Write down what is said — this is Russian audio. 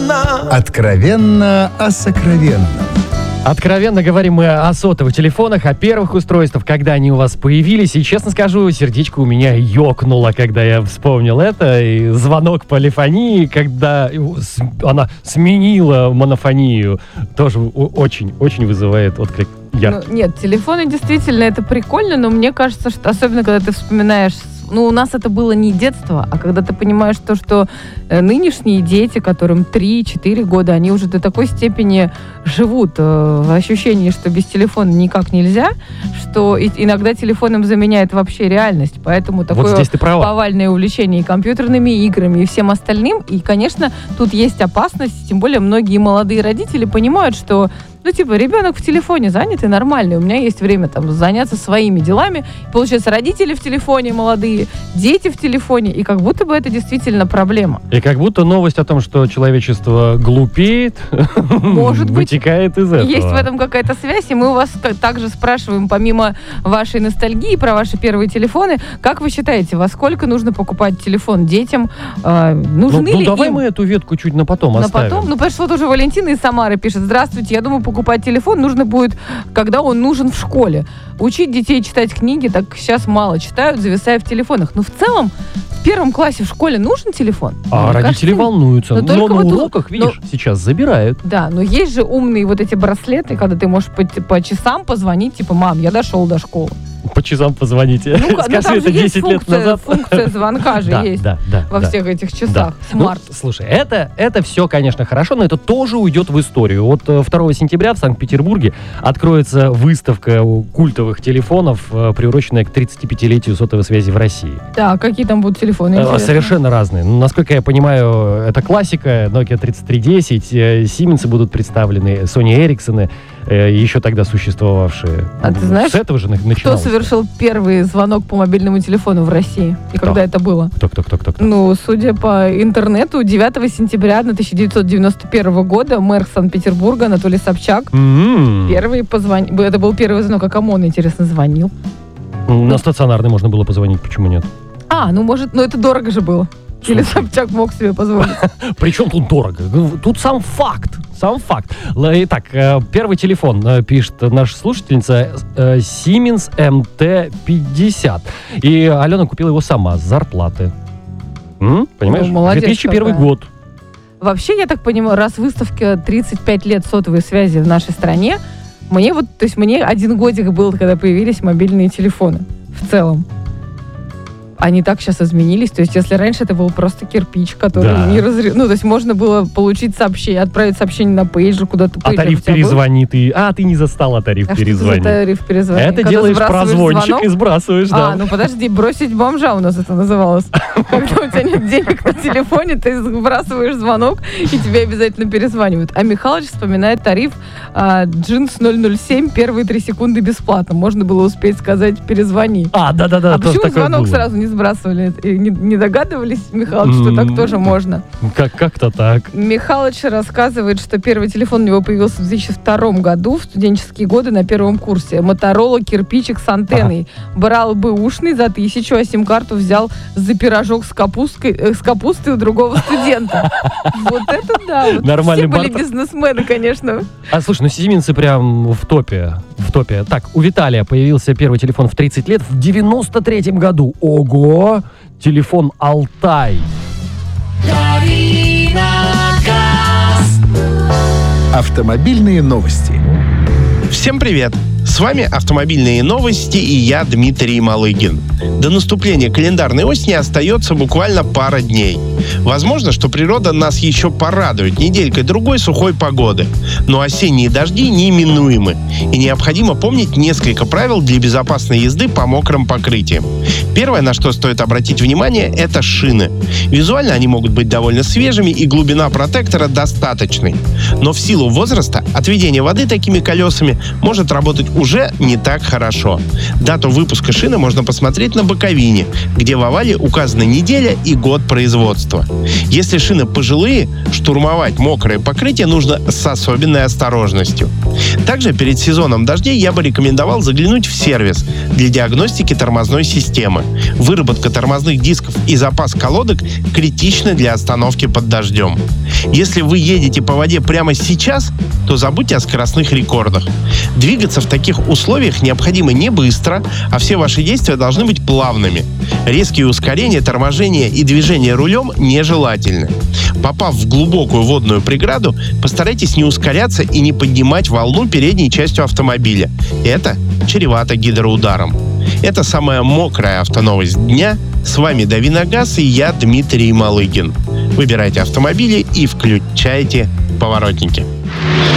Откровенно о сокровенном. Откровенно говорим мы о сотовых телефонах, о первых устройствах, когда они у вас появились. И, честно скажу, сердечко у меня ёкнуло, когда я вспомнил это. И звонок полифонии, когда она сменила монофонию, тоже очень вызывает отклик. Нет, телефоны действительно это прикольно, но мне кажется, что особенно когда ты вспоминаешь, у нас это было не детство, а когда ты понимаешь то, что нынешние дети, которым 3-4 года, они уже до такой степени живут в ощущении, что без телефона никак нельзя, что иногда телефоном заменяет вообще реальность. Поэтому такое повальное увлечение и компьютерными играми, и всем остальным. И, конечно, тут есть опасность, тем более многие молодые родители понимают, что ребенок в телефоне занят и нормальный. У меня есть время заняться своими делами. Получается, родители в телефоне молодые, дети в телефоне. И как будто бы это действительно проблема. И как будто новость о том, что человечество глупеет, может быть, вытекает из этого. Есть в этом какая-то связь. И мы у вас также спрашиваем, помимо вашей ностальгии про ваши первые телефоны, как вы считаете, во сколько нужно покупать телефон детям? Нужны ли давай им? Мы эту ветку чуть на потом оставим. Пришло тоже Валентина из Самары пишет: здравствуйте, я думаю, покупать телефон нужно будет, когда он нужен в школе. Учить детей читать книги так сейчас мало читают, зависая в телефонах. Но в целом в первом классе в школе нужен телефон? Родители волнуются. Но на уроках, видишь, сейчас забирают. Да, но есть же умные эти браслеты, когда ты можешь по часам позвонить, мам, я дошел до школы. По часам позвоните. Скажи, это 10 лет назад. Функция звонка же есть во всех этих часах. Смарт. Слушай, это все, конечно, хорошо, но это тоже уйдет в историю. 2 сентября в Санкт-Петербурге откроется выставка культовых телефонов, приуроченная к 35-летию сотовой связи в России. Да, какие там будут телефоны? Совершенно разные. Насколько я понимаю, это классика, Nokia 3310, Siemens будут представлены, Sony Ericsson, еще тогда существовавшие. А ты знаешь, с этого же начиналось. Кто совершил первый звонок по мобильному телефону в России? И когда это было? Кто? Судя по интернету, 9 сентября 1991 года мэр Санкт-Петербурга Анатолий Собчак первый позвонил. Это был первый звонок. А кому он, интересно, звонил? На стационарный можно было позвонить, почему нет? Это дорого же было. Или Собчак мог себе позволить. Причем тут дорого? Тут сам факт. Итак, первый телефон, пишет наша слушательница, Siemens MT50. И Алена купила его сама с зарплаты. Понимаешь? Молодец, 2001 год. Вообще, я так понимаю, раз выставка 35 лет сотовой связи в нашей стране, мне 1 годик был, когда появились мобильные телефоны. В целом. Они так сейчас изменились. То есть, если раньше это был просто кирпич, который не разрезал. То есть, можно было получить сообщение, отправить сообщение на пейджер, куда-то. А тариф перезвонит. Ты не застала тариф перезвонит. Тариф перезвонит? Это когда делаешь прозвончик и сбрасываешь, да. Подожди, бросить бомжа у нас это называлось. Когда у тебя нет денег на телефоне, ты сбрасываешь звонок, и тебе обязательно перезванивают. А Михалыч вспоминает тариф Джинс 007, первые 3 секунды бесплатно. Можно было успеть сказать «перезвони». Да. А почему звонок сразу не сбрасывали? Не догадывались, Михалыч, что так тоже можно? Как-то так. Михалыч рассказывает, что первый телефон у него появился в 2002 году, в студенческие годы на первом курсе. Моторола кирпичик с антенной. Брал бэушный за 1000, а сим-карту взял за пирожок с капустой у другого студента. Вот это да. Нормальный все были бизнесмены, конечно. Слушай, Siemens прям в топе. Так, у Виталия появился первый телефон в 30 лет в 93-м году. Ого! Телефон Алтай. Автомобильные новости. Всем привет! С вами «Автомобильные новости» и я, Дмитрий Малыгин. До наступления календарной осени остается буквально пара дней. Возможно, что природа нас еще порадует неделькой-другой сухой погоды. Но осенние дожди неименуемы. И необходимо помнить несколько правил для безопасной езды по мокрым покрытиям. Первое, на что стоит обратить внимание, это шины. Визуально они могут быть довольно свежими и глубина протектора достаточной. Но в силу возраста отведение воды такими колесами может работать уже не так хорошо. Дату выпуска шины можно посмотреть на боковине, где в овале указана неделя и год производства. Если шины пожилые, штурмовать мокрое покрытие нужно с особенной осторожностью. Также перед сезоном дождей я бы рекомендовал заглянуть в сервис для диагностики тормозной системы. Выработка тормозных дисков и запас колодок критичны для остановки под дождем. Если вы едете по воде прямо сейчас, то забудьте о скоростных рекордах. Двигаться в таких условиях необходимо не быстро, а все ваши действия должны быть плавными. Резкие ускорения, торможения и движение рулем нежелательны. Попав в глубокую водную преграду, постарайтесь не ускоряться и не поднимать волну передней частью автомобиля. Это чревато гидроударом. Это самая мокрая автоновость дня. С вами Дави на газ и я, Дмитрий Малыгин. Выбирайте автомобили и включайте поворотники.